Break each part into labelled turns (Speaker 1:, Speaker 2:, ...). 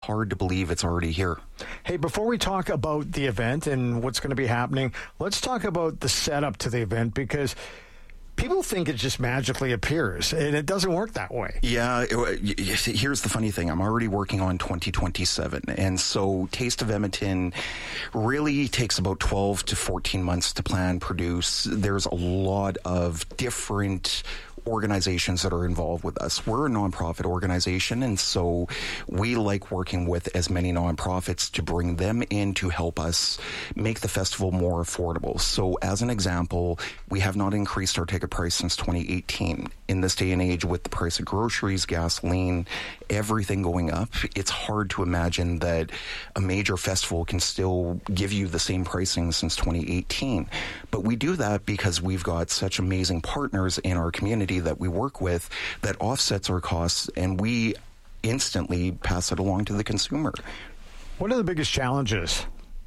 Speaker 1: hard to believe it's already here.
Speaker 2: Hey, before we talk about the event and what's going to be happening, let's talk about the setup to the event, because people think it just magically appears, and it doesn't work that way.
Speaker 1: Yeah, here's the funny thing. I'm already working on 2027, and so Taste of Edmonton really takes about 12 to 14 months to plan, produce. There's a lot of different organizations that are involved with us. We're a nonprofit organization, and so we like working with as many nonprofits to bring them in to help us make the festival more affordable. So as an example, we have not increased our ticket price since 2018. In this day and age, with the price of groceries, gasoline, everything going up, it's hard to imagine that a major festival can still give you the same pricing since 2018. But we do that because we've got such amazing partners in our community that we work with that offsets our costs, and we instantly pass it along to the consumer.
Speaker 2: What are the biggest challenges?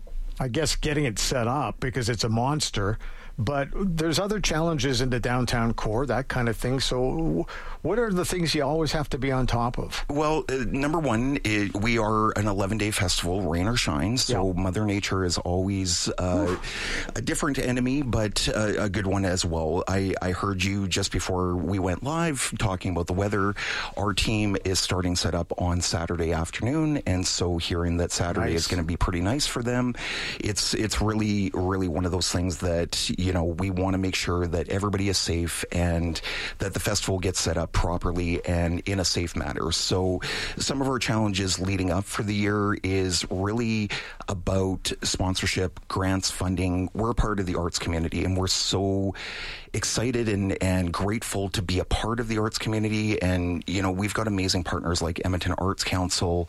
Speaker 2: I guess getting it set up, because it's a monster, but there's other challenges in the downtown core, that kind of thing. So what are the things you always have to be on top of?
Speaker 1: Well, number one, we are an 11-day festival, rain or shine, so Mother Nature is always a different enemy, but a good one as well. I heard you just before we went live talking about the weather. Our team is starting set up on Saturday afternoon, and so hearing that Saturday is going to be pretty nice for them, it's really, really one of those things that, we want to make sure that everybody is safe and that the festival gets set up properly and in a safe manner. So some of our challenges leading up for the year is really about sponsorship, grants, funding. We're a part of the arts community, and we're so excited and grateful to be a part of the arts community. And, we've got amazing partners like Edmonton Arts Council,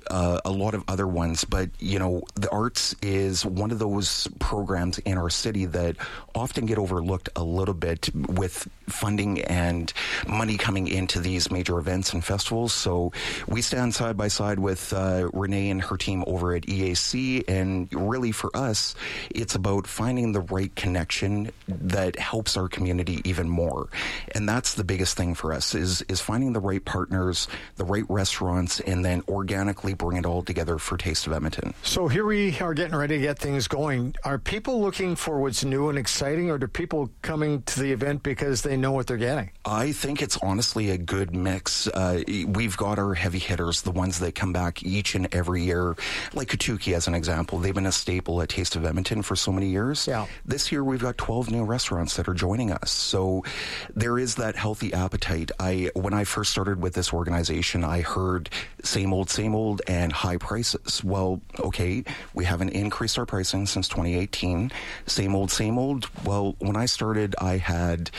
Speaker 1: a lot of other ones. But, the arts is one of those programs in our city that often get overlooked a little bit with funding and money coming into these major events and festivals. So we stand side by side with Renee and her team over at EAC, and really for us, it's about finding the right connection that helps our community even more. And that's the biggest thing for us is finding the right partners, the right restaurants, and then organically bring it all together for Taste of Edmonton.
Speaker 2: So here we are getting ready to get things going. Are people looking for what's new and exciting, or do people coming to the event because they know what they're getting?
Speaker 1: I think it's honestly a good mix. We've got our heavy hitters, the ones that come back each and every year, like Katuki as an example. They've been a staple at Taste of Edmonton for so many years. Yeah. This year we've got 12 new restaurants that are joining us. So there is that healthy appetite. When I first started with this organization, I heard same old, and high prices. Well, okay, we haven't increased our pricing since 2018. Same old. Well, when I started, I had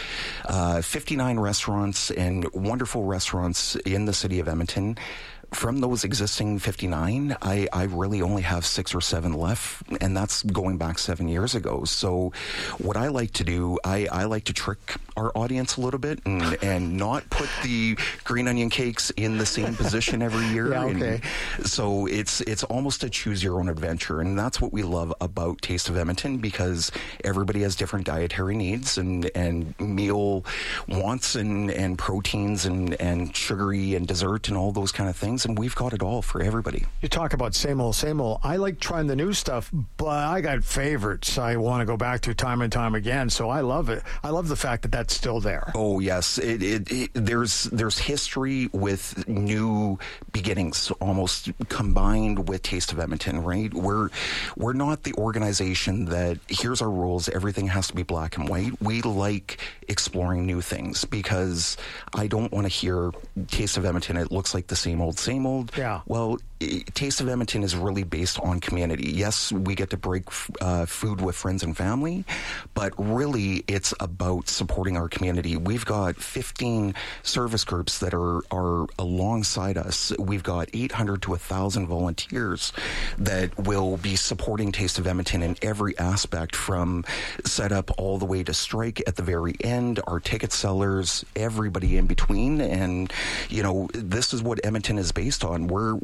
Speaker 1: 59 restaurants and wonderful restaurants in the city of Edmonton. From those existing 59, I really only have 6 or 7 left, and that's going back 7 years ago. So what I like to do, I like to trick our audience a little bit and not put the green onion cakes in the same position every year.
Speaker 2: Yeah, okay.
Speaker 1: And so it's almost a choose your own adventure, and that's what we love about Taste of Edmonton, because everybody has different dietary needs and meal wants and proteins and sugary and dessert and all those kind of things. And we've got it all for everybody.
Speaker 2: You talk about same old. I like trying the new stuff, but I got favorites I want to go back to time and time again. So I love it. I love the fact that that's still there.
Speaker 1: Oh yes, there's history with new beginnings, almost combined with Taste of Edmonton. Right? We're not the organization that here's our rules. Everything has to be black and white. We like exploring new things, because I don't want to hear Taste of Edmonton. It looks like the same old. Yeah. Well, Taste of Edmonton is really based on community. Yes, we get to break food with friends and family, but really it's about supporting our community. We've got 15 service groups that are alongside us. We've got 800 to 1,000 volunteers that will be supporting Taste of Edmonton in every aspect, from setup all the way to strike at the very end, our ticket sellers, everybody in between. And, this is what Edmonton is based on. We're a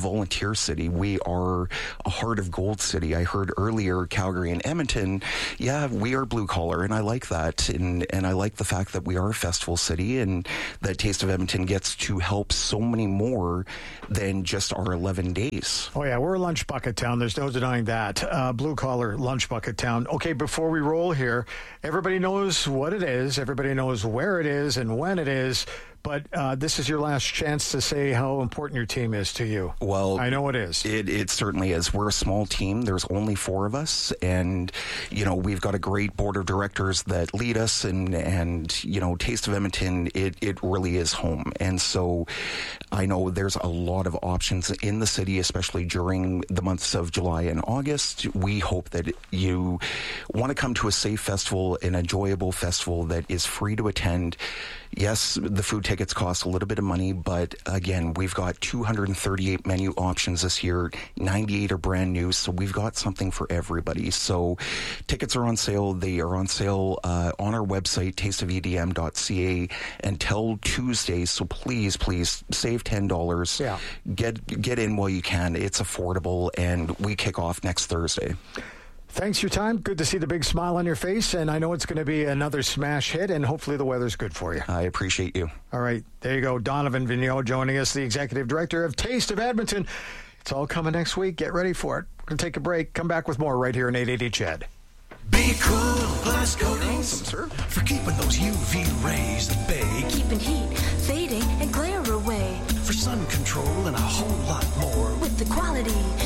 Speaker 1: volunteer city. We are a heart of gold city. I heard earlier Calgary and Edmonton. Yeah, we are blue collar, and I like that. And I like the fact that we are a festival city and that Taste of Edmonton gets to help so many more than just our 11 days.
Speaker 2: Oh, yeah, we're a lunch bucket town. There's no denying that. Blue collar lunch bucket town. Okay, before we roll here, everybody knows what it is. Everybody knows where it is and when it is. But this is your last chance to say how important your team is to you.
Speaker 1: Well,
Speaker 2: I know it is.
Speaker 1: It certainly is. We're a small team. There's only 4 of us. And, we've got a great board of directors that lead us. And Taste of Edmonton, it really is home. And so I know there's a lot of options in the city, especially during the months of July and August. We hope that you want to come to a safe festival, an enjoyable festival that is free to attend. Yes, the food tickets cost a little bit of money, but again, we've got 238 menu options this year. 98 are brand new, so we've got something for everybody. So tickets are on sale. They are on sale on our website, tasteofedm.ca, until Tuesday. So please save $10.
Speaker 2: Yeah.
Speaker 1: Get in while you can. It's affordable, and we kick off next Thursday.
Speaker 2: Thanks for your time. Good to see the big smile on your face, and I know it's going to be another smash hit, and hopefully the weather's good for you.
Speaker 1: I appreciate you.
Speaker 2: All right, there you go. Donovan Vigneault joining us, the executive director of Taste of Edmonton. It's all coming next week. Get ready for it. We're going to take a break. Come back with more right here in 880 CHED.
Speaker 3: Be cool, plus coatings,
Speaker 1: sir,
Speaker 3: for keeping those UV rays at bay.
Speaker 4: Keeping heat, fading, and glare away.
Speaker 3: For sun control and a whole lot more.
Speaker 4: With the quality